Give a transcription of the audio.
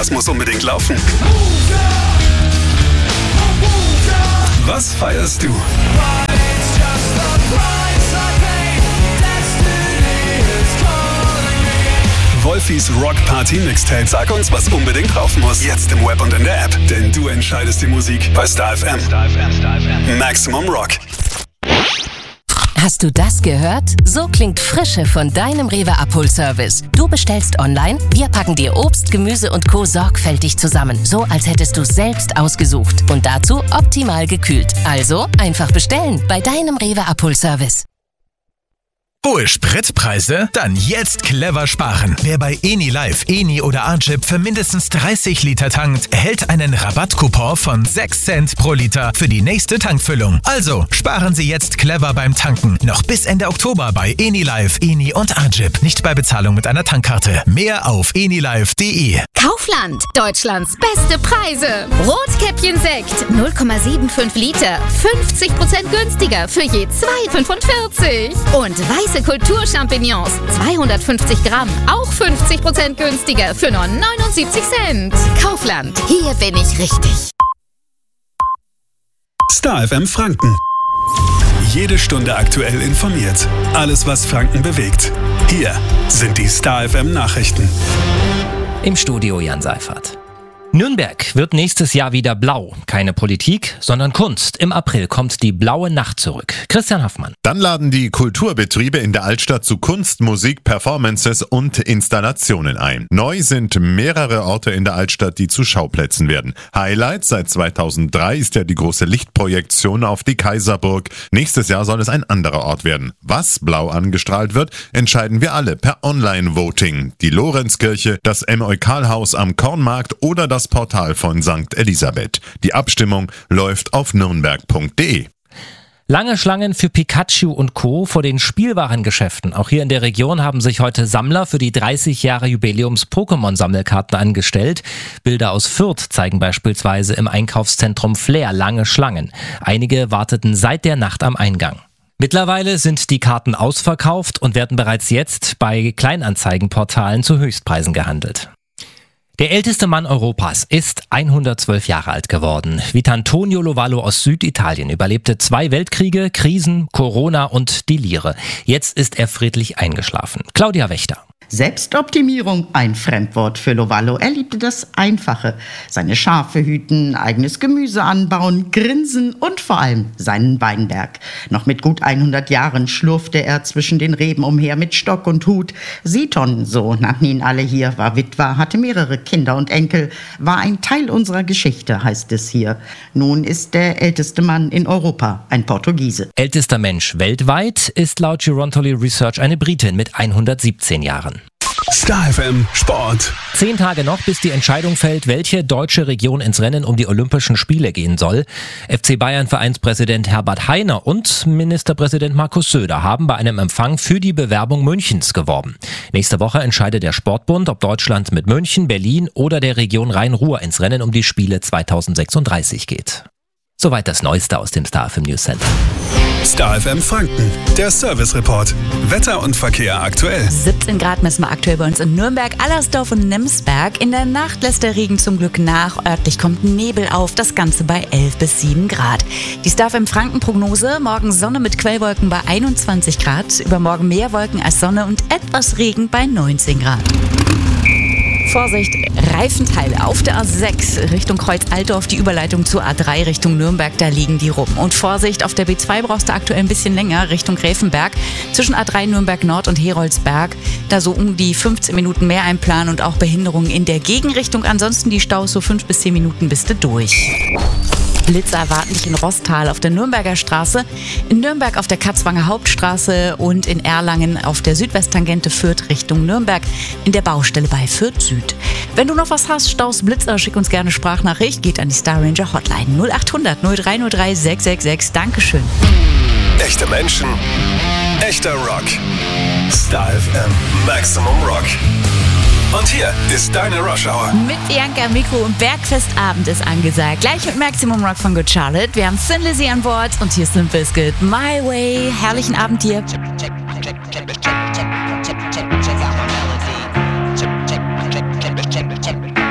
was muss unbedingt laufen? Was feierst du? Wolfis Rock Party Mixtape. Sag uns, was unbedingt drauf muss. Jetzt im Web und in der App. Denn du entscheidest die Musik bei Star FM. Maximum Rock. Hast du das gehört? So klingt Frische von deinem Rewe Abholservice. Du bestellst online, wir packen dir Obst, Gemüse und Co. sorgfältig zusammen. So, als hättest du es selbst ausgesucht. Und dazu optimal gekühlt. Also einfach bestellen bei deinem Rewe Abholservice. Hohe Spritpreise? Dann jetzt clever sparen. Wer bei Eni-Live, Eni oder Arjip für mindestens 30 Liter tankt, erhält einen Rabattcoupon von 6 Cent pro Liter für die nächste Tankfüllung. Also sparen Sie jetzt clever beim Tanken. Noch bis Ende Oktober bei Eni-Live, Eni und Arjip. Nicht bei Bezahlung mit einer Tankkarte. Mehr auf enilive.de. Kaufland, Deutschlands beste Preise. Rotkäppchen Sekt, 0,75 Liter, 50% günstiger für je 2,45. Und weiße Kulturchampignons, 250 Gramm, auch 50% günstiger für nur 79 Cent. Kaufland, hier bin ich richtig. Star FM Franken. Jede Stunde aktuell informiert. Alles, was Franken bewegt. Hier sind die Star FM Nachrichten. Im Studio Jan Seifert. Nürnberg wird nächstes Jahr wieder blau. Keine Politik, sondern Kunst. Im April kommt die Blaue Nacht zurück. Christian Hoffmann. Dann laden die Kulturbetriebe in der Altstadt zu Kunst, Musik, Performances und Installationen ein. Neu sind mehrere Orte in der Altstadt, die zu Schauplätzen werden. Highlight seit 2003 ist ja die große Lichtprojektion auf die Kaiserburg. Nächstes Jahr soll es ein anderer Ort werden. Was blau angestrahlt wird, entscheiden wir alle per Online-Voting. Die Lorenzkirche, das M-Eukal-Haus am Kornmarkt oder das Portal von St. Elisabeth. Die Abstimmung läuft auf nürnberg.de. Lange Schlangen für Pikachu und Co. vor den Spielwarengeschäften. Auch hier in der Region haben sich heute Sammler für die 30 Jahre Jubiläums-Pokémon-Sammelkarten angestellt. Bilder aus Fürth zeigen beispielsweise im Einkaufszentrum Flair lange Schlangen. Einige warteten seit der Nacht am Eingang. Mittlerweile sind die Karten ausverkauft und werden bereits jetzt bei Kleinanzeigenportalen zu Höchstpreisen gehandelt. Der älteste Mann Europas ist 112 Jahre alt geworden. Vitantonio Lovallo aus Süditalien überlebte 2 Weltkriege, Krisen, Corona und die Lire. Jetzt ist er friedlich eingeschlafen. Claudia Wächter. Selbstoptimierung, ein Fremdwort für Lovallo. Er liebte das Einfache. Seine Schafe hüten, eigenes Gemüse anbauen, grinsen und vor allem seinen Weinberg. Noch mit gut 100 Jahren schlurfte er zwischen den Reben umher mit Stock und Hut. Siton, so nannten ihn alle hier, war Witwer, hatte mehrere Kinder und Enkel, war ein Teil unserer Geschichte, heißt es hier. Nun ist der älteste Mann in Europa ein Portugiese. Ältester Mensch weltweit ist laut Gerontology Research eine Britin mit 117 Jahren. Star FM Sport. 10 Tage noch, bis die Entscheidung fällt, welche deutsche Region ins Rennen um die Olympischen Spiele gehen soll. FC Bayern-Vereinspräsident Herbert Hainer und Ministerpräsident Markus Söder haben bei einem Empfang für die Bewerbung Münchens geworben. Nächste Woche entscheidet der Sportbund, ob Deutschland mit München, Berlin oder der Region Rhein-Ruhr ins Rennen um die Spiele 2036 geht. Soweit das Neueste aus dem Star FM News Center. Star FM Franken, der Service Report. Wetter und Verkehr aktuell. 17 Grad messen wir aktuell bei uns in Nürnberg, Allersdorf und Nemsberg. In der Nacht lässt der Regen zum Glück nach. Örtlich kommt Nebel auf, das Ganze bei 11 bis 7 Grad. Die Star FM Franken Prognose, morgen Sonne mit Quellwolken bei 21 Grad. Übermorgen mehr Wolken als Sonne und etwas Regen bei 19 Grad. Vorsicht, Reifenteile auf der A6 Richtung Kreuz-Altdorf, die Überleitung zur A3 Richtung Nürnberg, da liegen die rum. Und Vorsicht, auf der B2 brauchst du aktuell ein bisschen länger Richtung Gräfenberg, zwischen A3 Nürnberg Nord und Heroldsberg, da so um die 15 Minuten mehr einplanen und auch Behinderungen in der Gegenrichtung. Ansonsten die Staus so 5 bis 10 Minuten bist du durch. Blitzer erwarten dich in Rostal auf der Nürnberger Straße, in Nürnberg auf der Katzwanger Hauptstraße und in Erlangen auf der Südwesttangente Fürth Richtung Nürnberg in der Baustelle bei Fürth Süd. Wenn du noch was hast, Staus, Blitzer, schick uns gerne Sprachnachricht, geht an die Star Ranger Hotline 0800 0303 666. Dankeschön. Echte Menschen, echter Rock. Star FM Maximum Rock. Und hier ist deine Rush Hour. Mit Bianca Mikro und Bergfestabend ist angesagt. Gleich mit Maximum Rock von Good Charlotte. Wir haben Thin Lizzy an Bord und hier ist Limp Bizkit. My Way. Herrlichen Abend dir.